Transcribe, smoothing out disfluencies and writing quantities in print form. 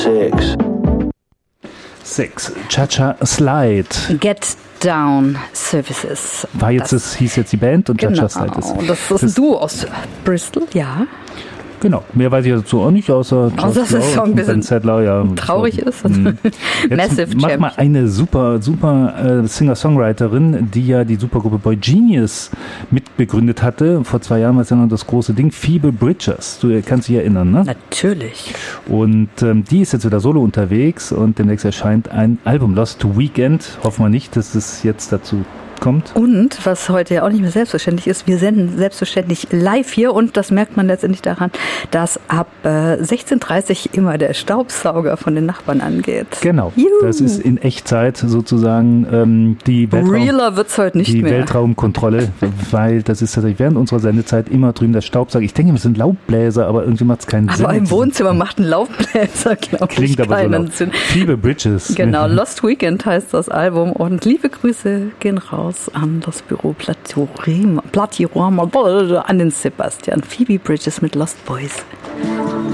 6. Cha-Cha Slide. Get Down Services. Hieß jetzt die Band und Cha-Cha Slide ist. Das ist ein Duo aus Bristol, ja. Genau, mehr weiß ich dazu auch nicht, außer dass es so ein bisschen Sadler, traurig ist. Massive mach mal eine super Singer-Songwriterin, die ja die Supergruppe Boy Genius mitbegründet hatte. Vor 2 Jahren war es ja noch das große Ding, Phoebe Bridgers. Du kannst dich erinnern, ne? Natürlich. Und die ist jetzt wieder solo unterwegs und demnächst erscheint ein Album, Lost Weekend. Hoffen wir nicht, dass es jetzt dazu kommt. Und, was heute ja auch nicht mehr selbstverständlich ist, wir senden selbstverständlich live hier und das merkt man letztendlich daran, dass ab 16:30 immer der Staubsauger von den Nachbarn angeht. Genau, Juhu. Das ist in Echtzeit sozusagen die Realer wird's heute nicht mehr. Weltraumkontrolle, weil das ist tatsächlich während unserer Sendezeit immer drüben der Staubsauger. Ich denke, wir sind Laubbläser, aber irgendwie macht es keinen Sinn. Aber im Wohnzimmer macht ein Laubbläser, glaube ich, klingt aber keinen so Sinn. Phoebe Bridgers. Genau, Lost Weekend heißt das Album und liebe Grüße gehen raus an das Büro Platirama, an den Sebastian. Phoebe Bridgers mit Lost Boys.